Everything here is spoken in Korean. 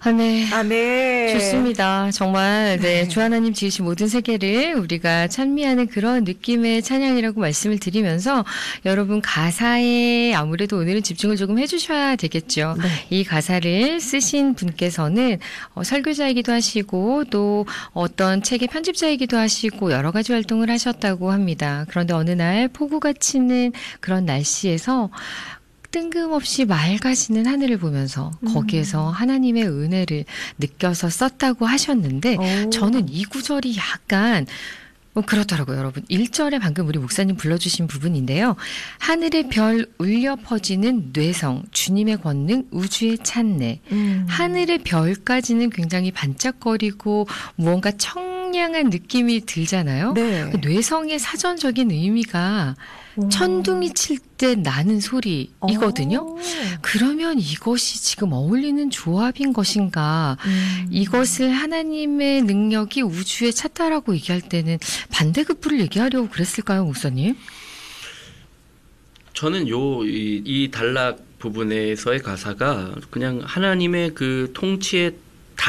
네. 네. 좋습니다. 정말, 네. 주 하나님 지으신 모든 세계를 우리가 찬미하는 그런 느낌의 찬양이라고 말씀을 드리면서 여러분 가사에 아무래도 오늘은 집중을 조금 해주셔야 되겠죠. 네. 이 가사를 쓰신 분께서는 설교자이기도 하시고 또 어떤 책의 편집자이기도 하시고 여러 가지 활동을 하셨다고 합니다. 그런데 어느 날 폭우가 치는 그런 날씨에서 뜬금없이 맑아지는 하늘을 보면서 거기에서 하나님의 은혜를 느껴서 썼다고 하셨는데 저는 이 구절이 약간 그렇더라고요, 여러분. 1절에 방금 우리 목사님 불러주신 부분인데요. 하늘의 별 울려 퍼지는 뇌성, 주님의 권능, 우주의 찬내. 하늘의 별까지는 굉장히 반짝거리고 무언가 청량한 느낌이 들잖아요. 네. 그 뇌성의 사전적인 의미가 천둥이 칠 때 나는 소리이거든요. 그러면 이것이 지금 어울리는 조합인 것인가? 이것을 하나님의 능력이 우주에 찼다라고 얘기할 때는 반대급부를 얘기하려고 그랬을까요, 목사님? 저는 이 단락 부분에서의 가사가 그냥 하나님의 그 통치의